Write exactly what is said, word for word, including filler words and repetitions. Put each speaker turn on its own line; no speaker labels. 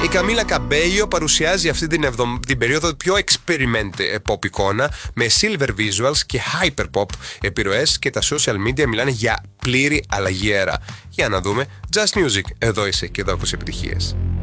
Η Καμίλα Καμπέλιο παρουσιάζει αυτή την, εβδομ... την περίοδο πιο experiment pop εικόνα με silver visuals και hyper pop επιρροές και τα social media μιλάνε για πλήρη αλλαγή αέρα. Για να δούμε. Just Music. Εδώ είσαι και εδώ ακούς επιτυχίες.